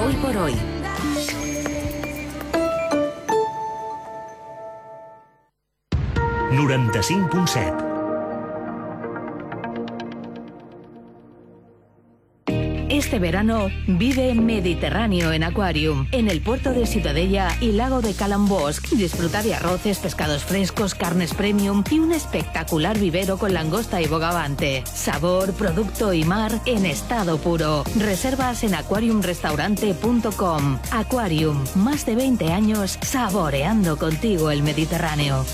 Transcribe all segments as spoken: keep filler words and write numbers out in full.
Hoy por hoy. noranta-cinc punt set. Este verano vive Mediterráneo en Aquarium, en el puerto de Ciutadella y lago de Calambosc. Disfruta de arroces, pescados frescos, carnes premium y un espectacular vivero con langosta y bogavante. Sabor, producto y mar en estado puro. Reservas en aquarium restaurante punto com. Aquarium, más de veinte años saboreando contigo el Mediterráneo.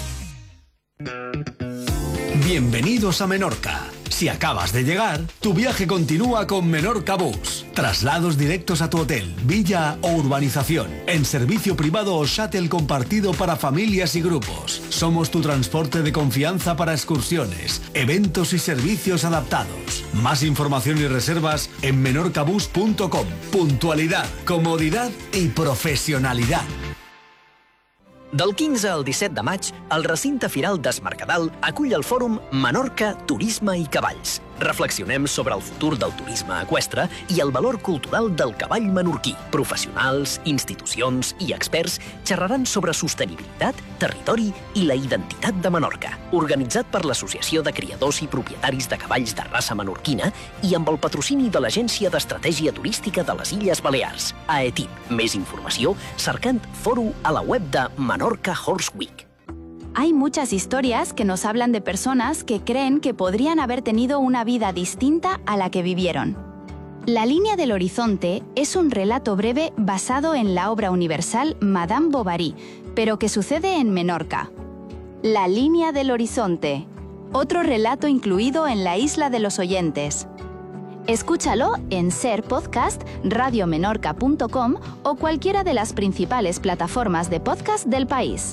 Bienvenidos a Menorca. Si acabas de llegar, tu viaje continúa con Menorca Bus. Traslados directos a tu hotel, villa o urbanización, en servicio privado o shuttle compartido para familias y grupos. Somos tu transporte de confianza para excursiones, eventos y servicios adaptados. Más información y reservas en menorca bus punto com. Puntualidad, comodidad y profesionalidad. Del quinze al disset de maig, el recinte firal d'Es Mercadal acull el fòrum Menorca, Turisme i Cavalls. Reflexionem sobre el futur del turisme eqüestre i el valor cultural del cavall menorquí. Professionals, institucions i experts xerraran sobre sostenibilitat, territori i la identitat de Menorca. Organitzat per l'Associació de Criadors i Propietaris de Cavalls de Raça Menorquina i amb el patrocini de l'Agència d'Estratègia Turística de les Illes Balears, AETIP. Més informació cercant fòrum a la web de Menorca Horse Week. Hay muchas historias que nos hablan de personas que creen que podrían haber tenido una vida distinta a la que vivieron. La línea del horizonte es un relato breve basado en la obra universal Madame Bovary, pero que sucede en Menorca. La línea del horizonte, otro relato incluido en la Isla de los Oyentes. Escúchalo en Ser Podcast, radio menorca punto com o cualquiera de las principales plataformas de podcast del país.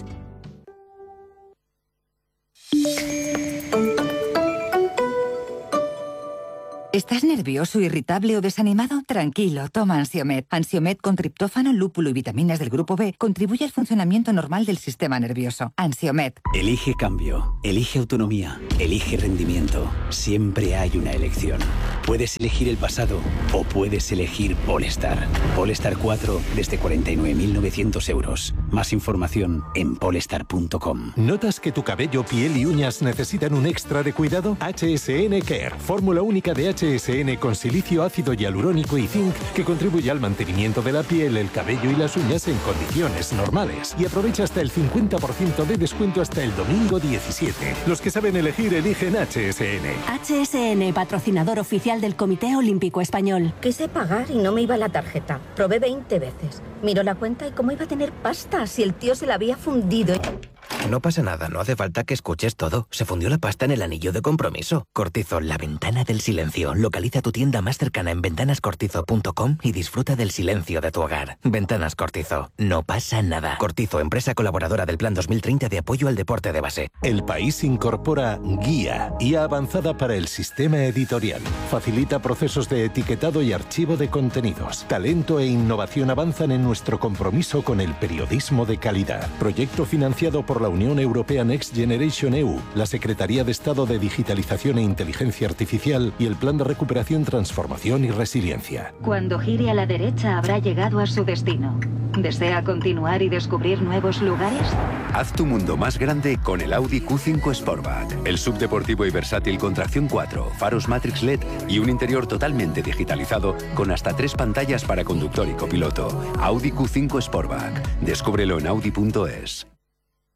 ¿Estás nervioso, irritable o desanimado? Tranquilo, toma Ansiomed. Ansiomed con triptófano, lúpulo y vitaminas del grupo B contribuye al funcionamiento normal del sistema nervioso. Ansiomed. Elige cambio, elige autonomía, elige rendimiento. Siempre hay una elección. Puedes elegir el pasado o puedes elegir Polestar. Polestar cuatro desde cuarenta y nueve mil novecientos euros. Más información en polestar punto com. ¿Notas que tu cabello, piel y uñas necesitan un extra de cuidado? H S N Care, fórmula única de H S N con silicio, ácido hialurónico y zinc que contribuye al mantenimiento de la piel, el cabello y las uñas en condiciones normales. Y aprovecha hasta el cincuenta por ciento de descuento hasta el domingo diecisiete. Los que saben elegir eligen H S N. H S N, patrocinador oficial del Comité Olímpico Español. Quise pagar y no me iba la tarjeta. Probé veinte veces. Miró la cuenta y cómo iba a tener pasta si el tío se la había fundido. No pasa nada, no hace falta que escuches todo. Se fundió la pasta en el anillo de compromiso. Cortizo, la ventana del silencio. Localiza tu tienda más cercana en ventanas cortizo punto com y disfruta del silencio de tu hogar. Ventanas Cortizo, no pasa nada. Cortizo, empresa colaboradora del Plan dos mil treinta de apoyo al deporte de base. El País incorpora Guía, I A avanzada para el sistema editorial. Facilita procesos de etiquetado y archivo de contenidos. Talento e innovación avanzan en nuestro compromiso con el periodismo de calidad. Proyecto financiado por la Unión Europea Next Generation E U, la Secretaría de Estado de Digitalización e Inteligencia Artificial y el Plan de Recuperación, Transformación y Resiliencia. Cuando gire a la derecha habrá llegado a su destino. ¿Desea continuar y descubrir nuevos lugares? Haz tu mundo más grande con el Audi Q cinco Sportback. El subdeportivo y versátil con tracción cuatro, faros Matrix L E D y un interior totalmente digitalizado con hasta tres pantallas para conductor y copiloto. Audi Q cinco Sportback. Descúbrelo en audi punto es.